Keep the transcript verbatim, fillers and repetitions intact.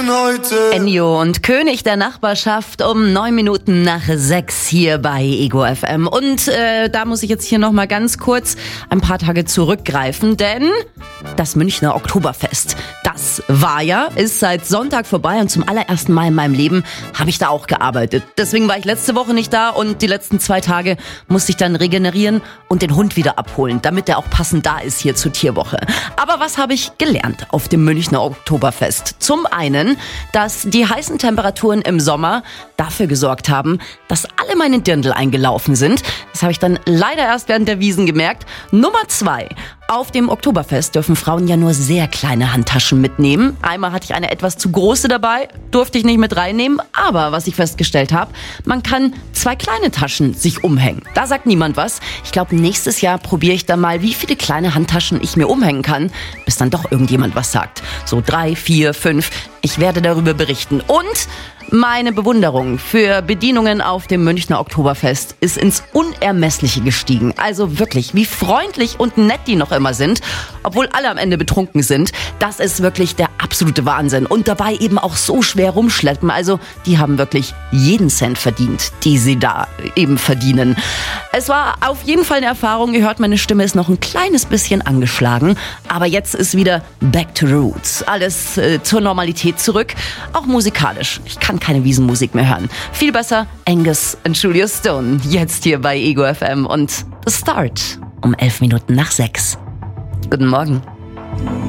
denn heute? Ennio und König der Nachbarschaft um neun Minuten nach sechs hier bei Ego F M. Und äh, da muss ich jetzt hier nochmal ganz kurz ein paar Tage zurückgreifen, denn das Münchner Oktoberfest, das war ja, ist seit Sonntag vorbei und zum allerersten Mal in meinem Leben habe ich da auch gearbeitet. Deswegen war ich letzte Woche nicht da und die letzten zwei Tage musste ich dann regenerieren und den Hund wieder abholen, damit der auch passend da ist hier zur Tierwoche. Aber was habe ich gelernt auf dem Münchner Oktoberfest? Zum einen, dass die heißen Temperaturen im Sommer dafür gesorgt haben, dass alle meine Dirndl eingelaufen sind. Das habe ich dann leider erst während der Wiesn gemerkt. Nummer zwei. Auf dem Oktoberfest dürfen Frauen ja nur sehr kleine Handtaschen mitnehmen. Einmal hatte ich eine etwas zu große dabei, durfte ich nicht mit reinnehmen. Aber was ich festgestellt habe, man kann zwei kleine Taschen sich umhängen. Da sagt niemand was. Ich glaube, nächstes Jahr probiere ich dann mal, wie viele kleine Handtaschen ich mir umhängen kann, bis dann doch irgendjemand was sagt. So drei, vier, fünf. Ich werde darüber berichten. Und meine Bewunderung für Bedienungen auf dem Münchner Oktoberfest ist ins Unermessliche gestiegen. Also wirklich, wie freundlich und nett die noch immer sind, obwohl alle am Ende betrunken sind. Das ist wirklich der absolute Wahnsinn. Und dabei eben auch so schwer rumschleppen. Also die haben wirklich jeden Cent verdient, die sie da eben verdienen. Es war auf jeden Fall eine Erfahrung. Ihr hört, meine Stimme ist noch ein kleines bisschen angeschlagen. Aber jetzt ist wieder back to roots. Alles äh, zur Normalität zurück. Auch musikalisch. Ich kann keine Wiesenmusik mehr hören. Viel besser Angus und Julia Stone. Jetzt hier bei Ego F M und The Start um elf Minuten nach sechs. Guten Morgen.